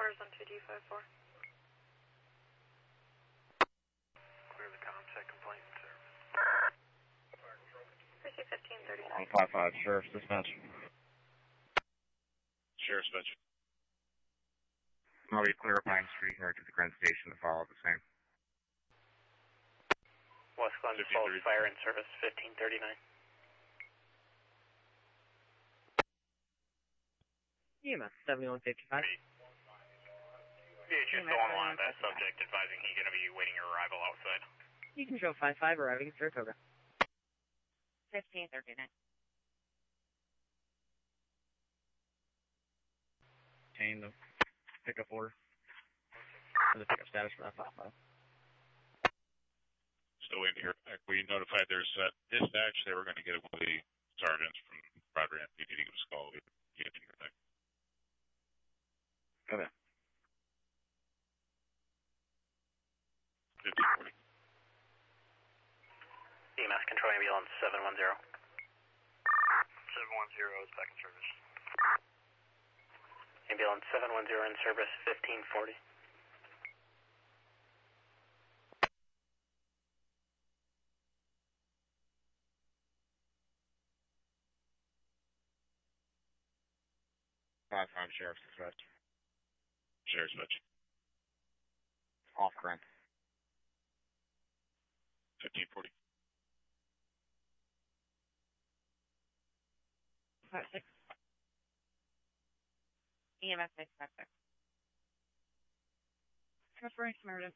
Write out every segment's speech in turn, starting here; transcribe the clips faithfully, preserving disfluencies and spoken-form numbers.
cars on two D five four. Clear the contact complaint and service. Receive fifteen thirty-nine. one five five, Sheriff's Dispatch. Sheriff's Dispatch. I'll be clear Pine Street here to the Grand Station to follow the same. West Glen Falls Fire in service, fifteen thirty-nine. E M S seventy-one fifty-five. Yeah, just still on line with that subject, advising he's going to be waiting your arrival outside. You can show five five arriving at Saratoga. fifteen thirty-nine. Obtain the pickup order. For the pickup status for that five five. Still waiting here. We notified there's uh, dispatch. They were going to get one of the sergeants from Broadband P D to give us a call. We get to hear back. Okay. fifteen forty. E M S control ambulance seven one zero. seven one zero is back in service. Ambulance seven one zero in service, fifteen forty. five five, Sheriff's Dispatch. Sheriff's Dispatch. Off Grant. fifteen forty. Five six. E M S six five six. Transferring to Meredith.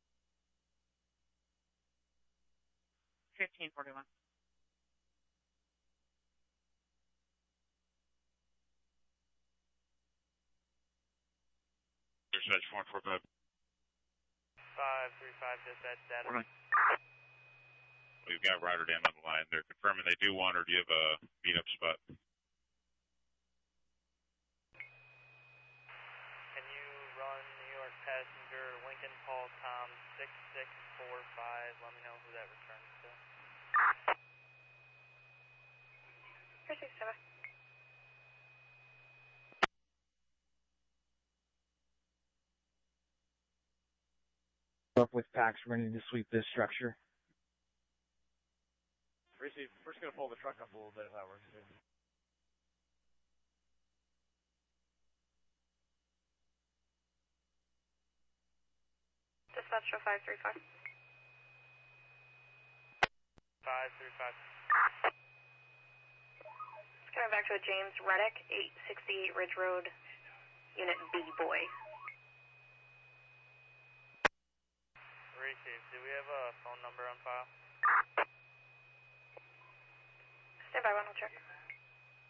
Fifteen forty one. Dispatch four four five. five three five dispatch status. Okay. We've got Rotterdam on the line. They're confirming they do want, or do you have a meet-up spot? Can you run New York passenger Lincoln Paul Tom six six four five? Let me know who that returns to. Receive seven. Up with packs, we're going to need to sweep this structure. Receive. We're just going to pull the truck up a little bit if that works. Dispatch show five three five. five three five. It's coming back to a James Reddick, eight sixty-eight Ridge Road, Unit B, boy. Receive. Do we have a phone number on file? Stand by, one, I'll check.